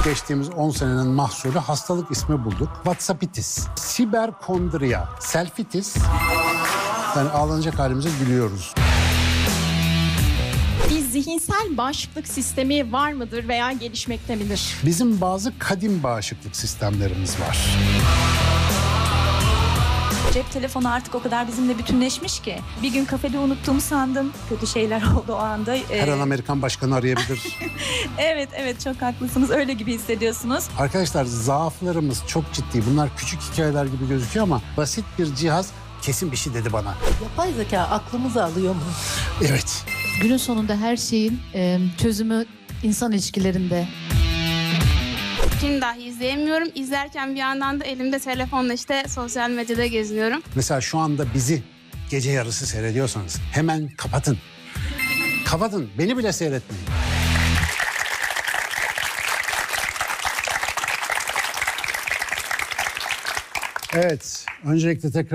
Geçtiğimiz 10 senenin mahsulü hastalık ismi bulduk. WhatsAppitis, siberkondriya, selfitis. Yani ağlanacak halimize gülüyoruz. Bir zihinsel bağışıklık sistemi var mıdır veya gelişmekte midir? Bizim bazı kadim bağışıklık sistemlerimiz var. Cep telefonu artık o kadar bizimle bütünleşmiş ki. Bir gün kafede unuttuğumu sandım. Kötü şeyler oldu o anda. Her an Amerikan başkanı arayabilir. Evet çok haklısınız. Öyle gibi hissediyorsunuz. Arkadaşlar zaaflarımız çok ciddi. Bunlar küçük hikayeler gibi gözüküyor ama basit bir cihaz kesin bir şey dedi bana. Yapay zeka aklımızı alıyor mu? Evet. Günün sonunda her şeyin çözümü insan ilişkilerinde. Film dahi izleyemiyorum. İzlerken bir yandan da elimde telefonla işte sosyal medyada geziniyorum. Mesela şu anda bizi gece yarısı seyrediyorsanız hemen kapatın. Kapatın. Beni bile seyretmeyin. Evet. Öncelikle tekrar